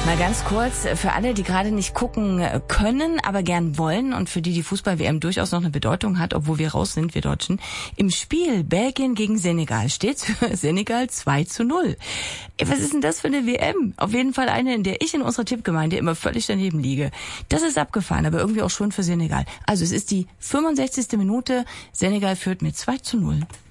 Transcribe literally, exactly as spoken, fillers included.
Mal ganz kurz für alle, die gerade nicht gucken können, aber gern wollen und für die die Fußball-W M durchaus noch eine Bedeutung hat, obwohl wir raus sind, wir Deutschen. Im Spiel Belgien gegen Senegal steht's für Senegal zwei zu null. Was ist denn das für eine W M? Auf jeden Fall eine, in der ich in unserer Tippgemeinde immer völlig daneben liege. Das ist abgefahren, aber irgendwie auch schon für Senegal. Also es ist die fünfundsechzigste Minute. Senegal führt mit zwei zu null.